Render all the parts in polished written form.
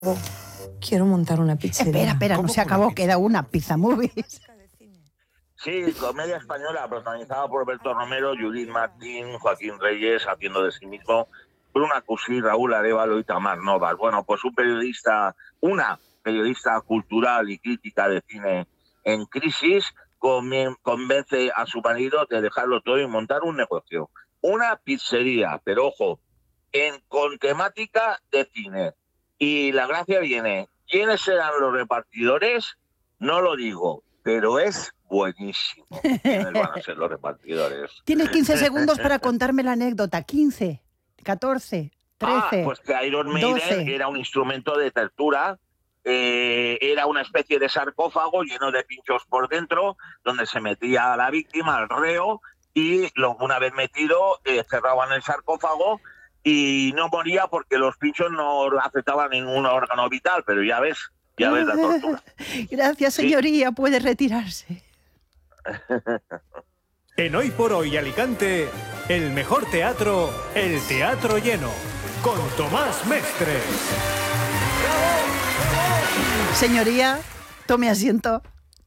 Quiero montar una pizzería. Espera, no se acabó, queda una, Pizza Movies. Sí, comedia española protagonizada por Berto Romero, Judith Martín, Joaquín Reyes, haciendo de sí mismo, Bruna Cusí, Raúl Arévalo y Tamar Novas. Bueno, pues una periodista cultural y crítica de cine en crisis, convence a su marido de dejarlo todo y montar un negocio. Una pizzería, pero ojo, con temática de cine. Y la gracia viene, ¿quiénes serán los repartidores? No lo digo, pero es buenísimo. ¿Quiénes van a ser los repartidores? Tienes 15 segundos para contarme la anécdota. 15, 14, 13, pues que Iron Maiden 12. era un instrumento de tortura. Era una especie de sarcófago lleno de pinchos por dentro, donde se metía a la víctima, al reo, y una vez metido, cerraban el sarcófago y no moría porque los pinchos no afectaban ningún órgano vital, pero ya ves la tortura. Gracias, señoría, sí. Puede retirarse. En Hoy por Hoy Alicante, el mejor teatro, el Teatro Lleno, con Tomás Mestre. Señoría, tome asiento.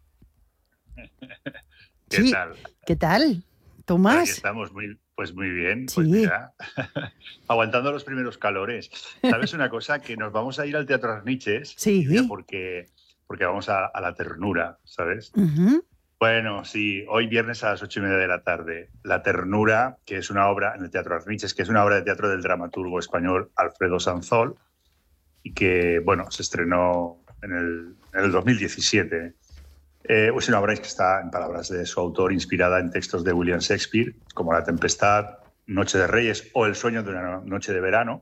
¿Qué tal? ¿Qué tal, Tomás? Aquí estamos muy bien, sí. Pues mira, aguantando los primeros calores. ¿Sabes una cosa? Que nos vamos a ir al Teatro Arniches, sí. porque vamos a la ternura, ¿sabes? Uh-huh. Bueno, sí, hoy viernes a las 8:30 de la tarde. La ternura, que es una obra en el Teatro Arniches, que es una obra de teatro del dramaturgo español Alfredo Sanzol, y que, bueno, se estrenó en el 2017. Es una obra que está, en palabras de su autor, inspirada en textos de William Shakespeare, como La Tempestad, Noche de Reyes o El sueño de una noche de verano,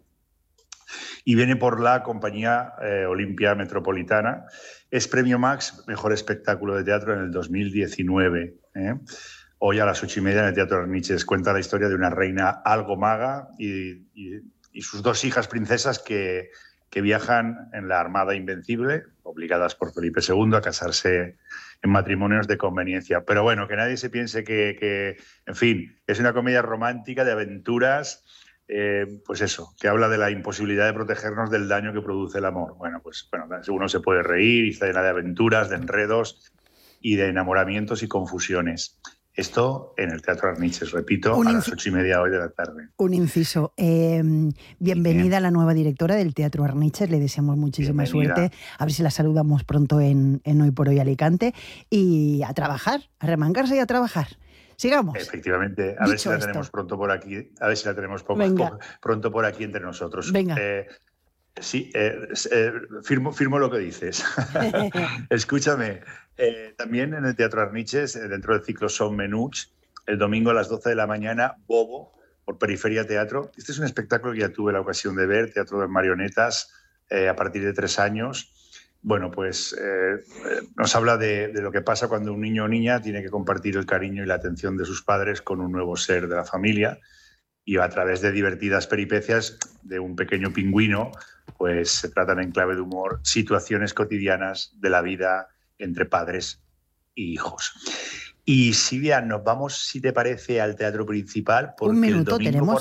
y viene por la compañía Olimpia Metropolitana. Es Premio Max, Mejor Espectáculo de Teatro en el 2019. Hoy a las 8:30 en el Teatro Arniches cuenta la historia de una reina algo maga y sus dos hijas princesas que viajan en la Armada Invencible, obligadas por Felipe II a casarse en matrimonios de conveniencia. Pero bueno, que nadie se piense que en fin, es una comedia romántica de aventuras, pues eso, que habla de la imposibilidad de protegernos del daño que produce el amor. Bueno, uno se puede reír y está llena de aventuras, de enredos y de enamoramientos y confusiones. Esto en el Teatro Arniches, repito, a las 8:30 hoy de la tarde. Un inciso. Bienvenida a la nueva directora del Teatro Arniches. Le deseamos muchísima suerte. A ver si la saludamos pronto en Hoy por Hoy Alicante. Y a trabajar, a remangarse y a trabajar. Sigamos. Efectivamente. A ver si la tenemos pronto por aquí. A ver si la tenemos pronto por aquí entre nosotros. Venga. Sí, firmo lo que dices. Escúchame, también en el Teatro Arniches, dentro del ciclo Son Menuts, el domingo a las 12 de la mañana, Bobo, por Periferia Teatro. Este es un espectáculo que ya tuve la ocasión de ver, teatro de marionetas, a partir de 3 años. Bueno, pues nos habla de lo que pasa cuando un niño o niña tiene que compartir el cariño y la atención de sus padres con un nuevo ser de la familia, y a través de divertidas peripecias de un pequeño pingüino, pues se tratan en clave de humor situaciones cotidianas de la vida entre padres y hijos. Y Silvia, nos vamos, si te parece, al teatro principal, porque el domingo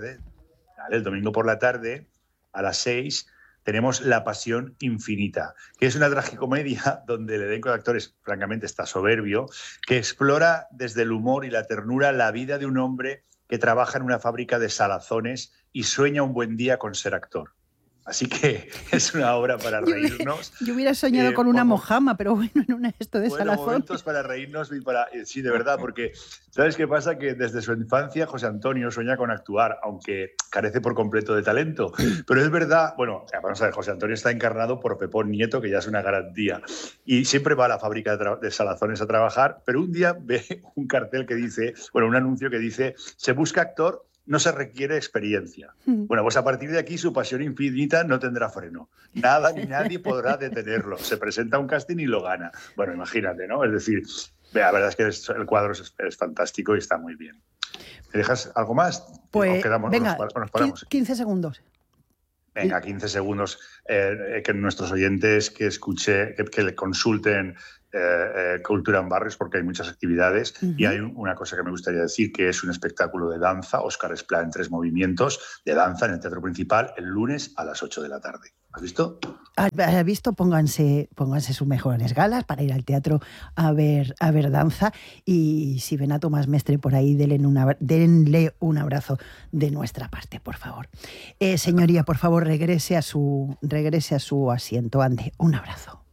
por la tarde, a las 6, tenemos La Pasión Infinita, que es una tragicomedia donde el elenco de actores, francamente, está soberbio, que explora desde el humor y la ternura la vida de un hombre que trabaja en una fábrica de salazones y sueña un buen día con ser actor. Así que es una obra para reírnos. Yo hubiera soñado con una mojama, pero bueno, en esto de salazón. Momentos para reírnos y para... Sí, de verdad, porque ¿sabes qué pasa? Que desde su infancia José Antonio sueña con actuar, aunque carece por completo de talento. Pero es verdad, bueno, vamos a ver, José Antonio está encarnado por Pepón Nieto, que ya es una garantía. Y siempre va a la fábrica de salazones a trabajar, pero un día ve un cartel que dice, un anuncio que dice, se busca actor, no se requiere experiencia. Bueno, pues a partir de aquí su pasión infinita no tendrá freno. Nada ni nadie podrá detenerlo. Se presenta a un casting y lo gana. Bueno, imagínate, ¿no? Es decir, la verdad es que el cuadro es fantástico y está muy bien. ¿Me dejas algo más? Pues venga, nos paramos. 15 segundos. Venga, 15 segundos. Que nuestros oyentes que le consulten cultura en barrios porque hay muchas actividades y hay una cosa que me gustaría decir, que es un espectáculo de danza, Óscar Esplá en 3 movimientos de danza en el Teatro Principal el lunes a las 8 de la tarde. ¿Has visto? ¿Has visto? Pónganse sus mejores galas para ir al teatro a ver danza, y si ven a Tomás Mestre por ahí, denle un abrazo de nuestra parte, por favor. Señoría, por favor, regrese a su asiento. Ande, un abrazo.